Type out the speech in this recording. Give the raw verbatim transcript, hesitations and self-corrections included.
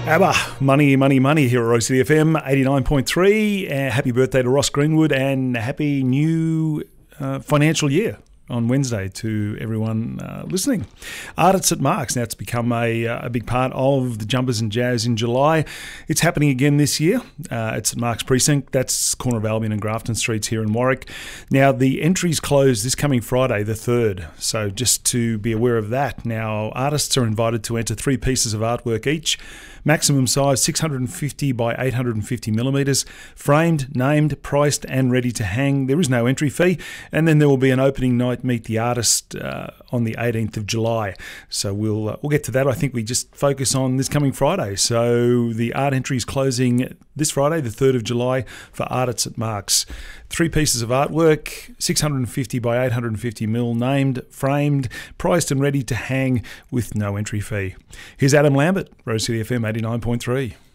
ABBA, money, money, money here at Rose City F M eighty-nine point three. Uh, happy birthday to Ross Greenwood and happy new uh, financial year on Wednesday to everyone uh, listening. Art at St Mark's, now it's become a, a big part of the Jumpers and Jazz in July. It's happening again this year uh, at St Mark's Precinct. That's corner of Albion and Grafton Streets here in Warwick. Now, the entries close this coming Friday, the third, so just to be aware of that. Now, artists are invited to enter three pieces of artwork each. Maximum size six hundred fifty by eight hundred fifty millimetres, framed, named, priced and ready to hang. There is no entry fee, and then there will be an opening night Meet the Artist uh, on the eighteenth of July. So we'll uh, we'll get to that. I think we just focus on this coming Friday. So the art entry is closing this Friday, the third of July, for Art at St Mark's. Three pieces of artwork, six hundred fifty by eight hundred fifty mil, named, framed, priced and ready to hang with no entry fee. Here's Adam Lambert, Rose City F M eighty-nine point three.